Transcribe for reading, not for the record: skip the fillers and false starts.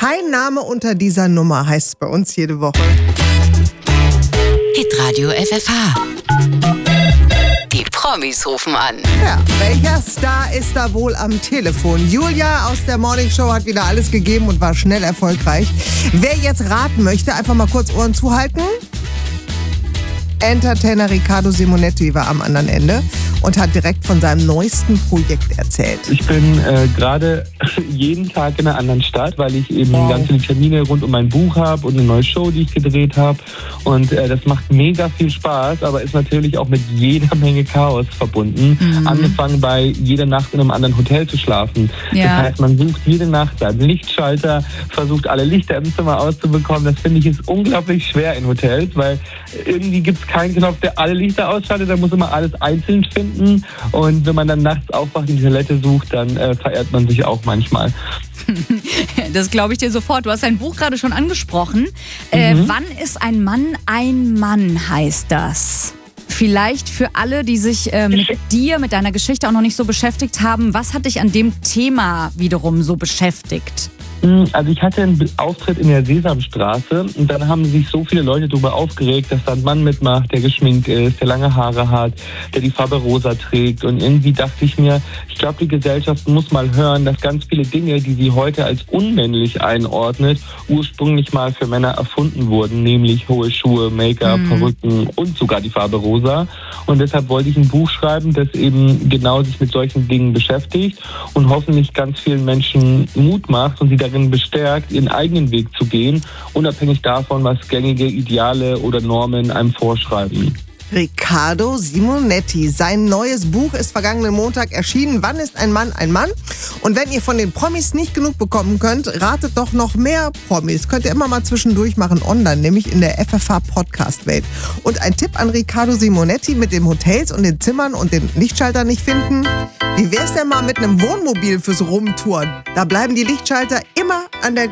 Kein Name unter dieser Nummer heißt es bei uns jede Woche. Hitradio FFH. Die Promis rufen an. Ja, welcher Star ist da wohl am Telefon? Julia aus der Morning Show hat wieder alles gegeben und war schnell erfolgreich. Wer jetzt raten möchte, einfach mal kurz Ohren zuhalten. Entertainer Riccardo Simonetti war am anderen Ende und hat direkt von seinem neuesten Projekt erzählt. Ich bin gerade jeden Tag in einer anderen Stadt, weil ich eben ganz viele Termine rund um mein Buch habe und eine neue Show, die ich gedreht habe. Und das macht mega viel Spaß, aber ist natürlich auch mit jeder Menge Chaos verbunden. Angefangen bei jeder Nacht in einem anderen Hotel zu schlafen. Ja. Das heißt, man sucht jede Nacht seinen Lichtschalter, versucht alle Lichter im Zimmer auszubekommen. Das finde ich ist unglaublich schwer in Hotels, weil irgendwie gibt es keinen Knopf, der alle Lichter ausschaltet. Da muss immer alles einzeln finden. Und wenn man dann nachts aufwacht und die Toilette sucht, dann verehrt man sich auch manchmal. Das glaube ich dir sofort. Du hast dein Buch gerade schon angesprochen. Wann ist ein Mann, heißt das? Vielleicht für alle, die sich mit deiner Geschichte auch noch nicht so beschäftigt haben. Was hat dich an dem Thema wiederum so beschäftigt? Also ich hatte einen Auftritt in der Sesamstraße und dann haben sich so viele Leute darüber aufgeregt, dass da ein Mann mitmacht, der geschminkt ist, der lange Haare hat, der die Farbe rosa trägt. Und irgendwie dachte ich mir, ich glaube, die Gesellschaft muss mal hören, dass ganz viele Dinge, die sie heute als unmännlich einordnet, ursprünglich mal für Männer erfunden wurden, nämlich hohe Schuhe, Make-up, Perücken und sogar die Farbe rosa. Und deshalb wollte ich ein Buch schreiben, das eben genau sich mit solchen Dingen beschäftigt und hoffentlich ganz vielen Menschen Mut macht und sie darin bestärkt, ihren eigenen Weg zu gehen, unabhängig davon, was gängige Ideale oder Normen einem vorschreiben. Riccardo Simonetti. Sein neues Buch ist vergangenen Montag erschienen. Wann ist ein Mann ein Mann? Und wenn ihr von den Promis nicht genug bekommen könnt, ratet doch noch mehr Promis. Könnt ihr immer mal zwischendurch machen online, nämlich in der FFH Podcast Welt. Und ein Tipp an Riccardo Simonetti mit den Hotels und den Zimmern und den Lichtschalter nicht finden. Wie wär's denn mal mit einem Wohnmobil fürs Rumtouren? Da bleiben die Lichtschalter immer an der